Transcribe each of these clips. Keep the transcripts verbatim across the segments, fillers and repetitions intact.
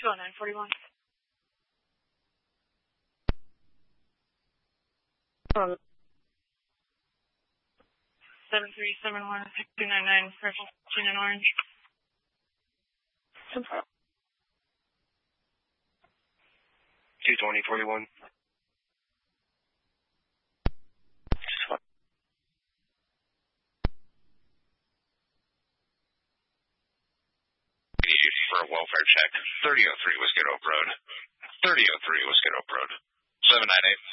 two oh nine forty-one. Um, seven three seven one two nine nine, purple, green and orange. two twenty forty-one. For a welfare check, thirty oh three Whiskey Oak Road. thirty oh three Whiskey Oak Road. seven nine eight.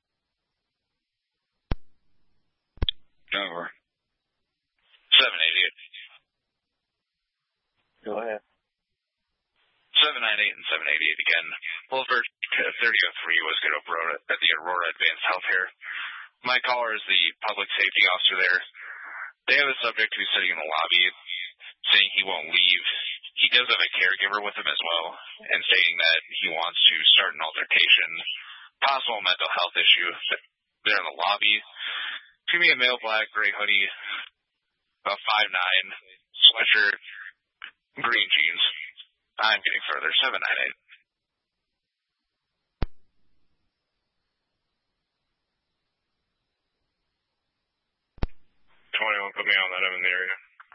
Over. seven eighty-eight. Go ahead. seven ninety-eight and seven eighty-eight again. Wolford, thirty oh three Whiskey Oak Road at the Aurora Advanced Healthcare. My caller is the public safety officer there. They have a subject who's sitting in the lobby saying he won't leave. He does have a caregiver with him as well, and stating that he wants to start an altercation, possible mental health issue there in the lobby. Give me a male black, gray hoodie, about five nine, sweatshirt, green jeans. I'm getting further, seven nine eight. twenty-one, put me on that. I'm in the area.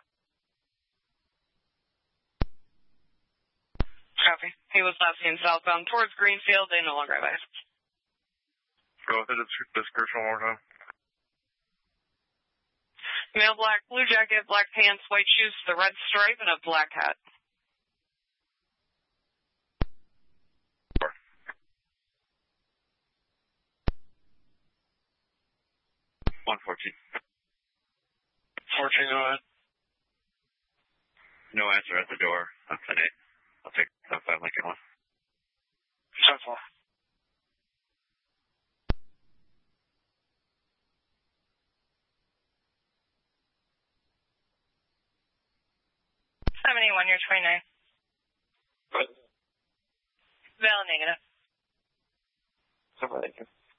Copy. He was last seen southbound towards Greenfield. They no longer have access. Go through the description one more time. Male black, blue jacket, black pants, white shoes, the red stripe, and a black hat. one fourteen. fourteen, go ahead. No answer at the door. I'm ten eight. I'll take that five Lincoln one. ten four. seventy-one, you're twenty-nine. What? Valid negative. Somewhere they can.